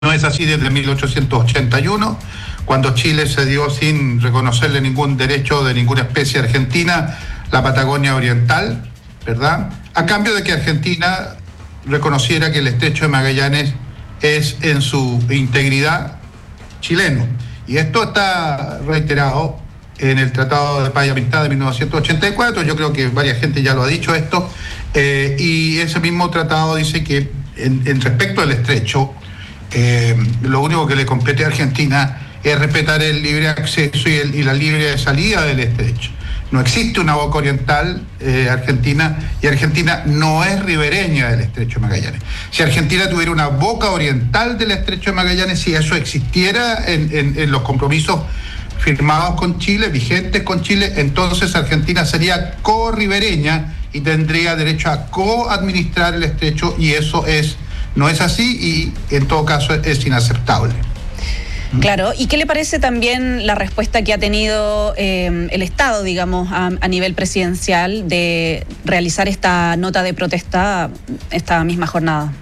No es así desde 1881, cuando Chile cedió sin reconocerle ningún derecho de ninguna especie a Argentina, la Patagonia Oriental, ¿verdad? A cambio de que Argentina reconociera que el Estrecho de Magallanes es en su integridad chileno. Y esto está reiterado en el Tratado de Paz y Amistad de 1984, yo creo que varias gente ya lo ha dicho esto, y ese mismo tratado dice que en respecto al Estrecho, lo único que le compete a Argentina es respetar el libre acceso y la libre salida del Estrecho. No existe una boca oriental argentina, y Argentina no es ribereña del Estrecho de Magallanes. Si Argentina tuviera una boca oriental del Estrecho de Magallanes, si eso existiera en los compromisos firmados con Chile, vigentes con Chile, entonces Argentina sería co-ribereña y tendría derecho a co-administrar el Estrecho, y eso no es así, y en todo caso es inaceptable. Claro, ¿y qué le parece también la respuesta que ha tenido el Estado, digamos, a nivel presidencial de realizar esta nota de protesta esta misma jornada?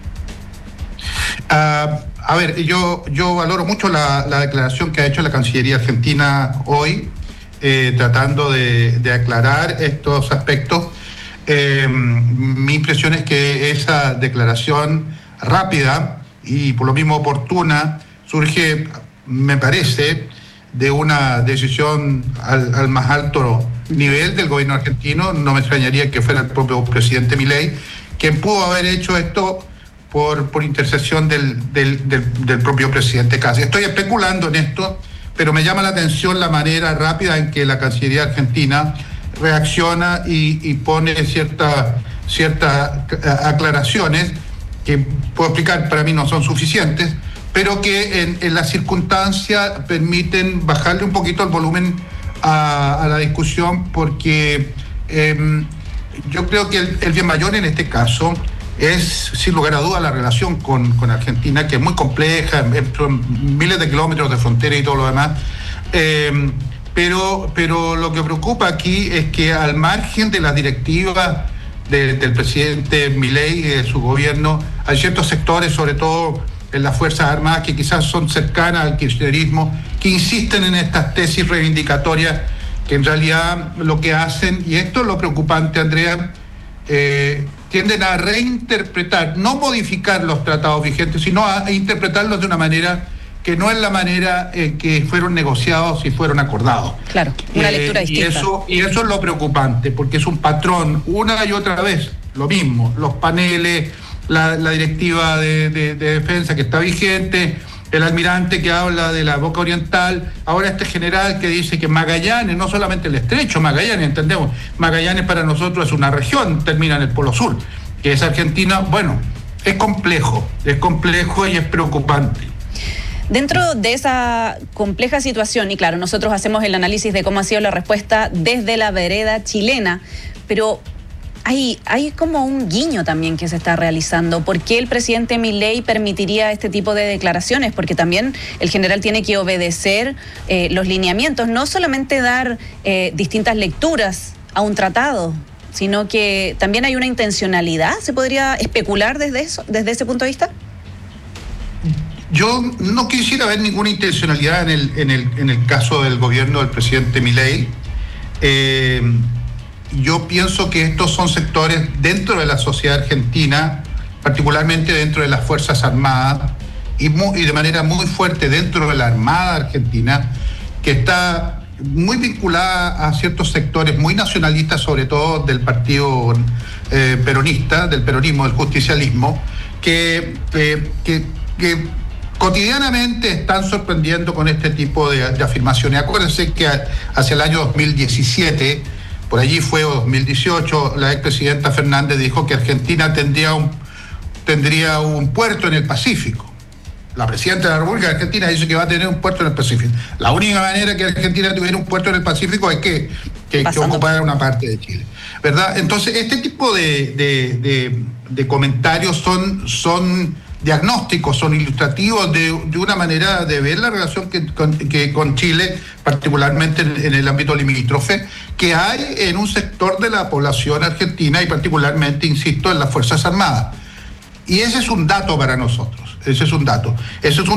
A ver, yo valoro mucho la declaración que ha hecho la Cancillería Argentina hoy, tratando de aclarar estos aspectos. Mi impresión es que esa declaración rápida y por lo mismo oportuna surge, me parece, de una decisión al más alto nivel del gobierno argentino. No me extrañaría que fuera el propio presidente Milei quien pudo haber hecho esto por intercesión del propio presidente Cast. Estoy especulando en esto, pero me llama la atención la manera rápida en que la Cancillería Argentina reacciona y pone ciertas aclaraciones que puedo explicar, para mí no son suficientes, pero que en las circunstancias permiten bajarle un poquito el volumen a la discusión, porque yo creo que el bien mayor en este caso es, sin lugar a dudas, la relación con Argentina, que es muy compleja, son miles de kilómetros de frontera y todo lo demás, pero lo que preocupa aquí es que, al margen de las directivas del presidente Milei y de su gobierno, hay ciertos sectores, sobre todo en las Fuerzas Armadas, que quizás son cercanas al kirchnerismo, que insisten en estas tesis reivindicatorias, que en realidad lo que hacen, y esto es lo preocupante, Andrea, tienden a reinterpretar, no modificar los tratados vigentes, sino a interpretarlos de una manera que no es la manera que fueron negociados y fueron acordados. Claro, una lectura distinta. Y eso es lo preocupante, porque es un patrón, una y otra vez, lo mismo, los paneles, la directiva de defensa que está vigente, el almirante que habla de la boca oriental, ahora este general que dice que Magallanes, no solamente el Estrecho, Magallanes, entendemos, Magallanes para nosotros es una región, termina en el Polo Sur, que es Argentina. Bueno, es complejo y es preocupante. Dentro de esa compleja situación, y claro, nosotros hacemos el análisis de cómo ha sido la respuesta desde la vereda chilena, pero hay como un guiño también que se está realizando. ¿Por qué el presidente Milei permitiría este tipo de declaraciones? Porque también el general tiene que obedecer los lineamientos, no solamente dar distintas lecturas a un tratado, sino que también hay una intencionalidad. ¿Se podría especular desde ese punto de vista? Yo no quisiera ver ninguna intencionalidad en el caso del gobierno del presidente Milei. Yo pienso que estos son sectores dentro de la sociedad argentina, particularmente dentro de las Fuerzas Armadas y de manera muy fuerte dentro de la Armada Argentina, que está muy vinculada a ciertos sectores muy nacionalistas, sobre todo del partido peronista, del peronismo, del justicialismo, que cotidianamente están sorprendiendo con este tipo de afirmaciones. Acuérdense que hacia el año 2017, por allí fue, o 2018, la expresidenta Fernández dijo que Argentina tendría un puerto en el Pacífico. La presidenta de la República de Argentina dice que va a tener un puerto en el Pacífico. La única manera que Argentina tuviera un puerto en el Pacífico es que ocupara una parte de Chile, ¿verdad? Entonces, este tipo de comentarios son diagnósticos, son ilustrativos de una manera de ver la relación que con Chile, particularmente en el ámbito limítrofe, que hay en un sector de la población argentina y particularmente, insisto, en las Fuerzas Armadas. Y ese es un dato para nosotros. ese es un dato. Ese es un